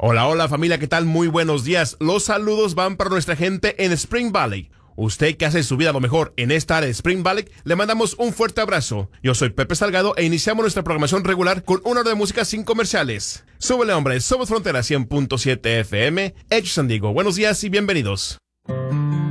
Hola, hola familia, ¿qué tal? Muy buenos días. Los saludos van para nuestra gente en Spring Valley. Usted que hace su vida lo mejor en esta área de Spring Valley, le mandamos un fuerte abrazo. Yo soy Pepe Salgado e iniciamos nuestra programación regular con una hora de música sin comerciales. Súbele, hombre, Somos Frontera 100.7 FM, Hecho San Diego. Buenos días y bienvenidos.